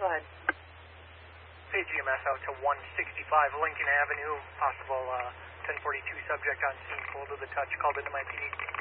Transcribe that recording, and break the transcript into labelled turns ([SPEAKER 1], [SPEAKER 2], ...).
[SPEAKER 1] Go ahead.
[SPEAKER 2] Page EMS out to 165 Lincoln Avenue. Possible 1042 subject on scene, cold to the touch. Called into my PD.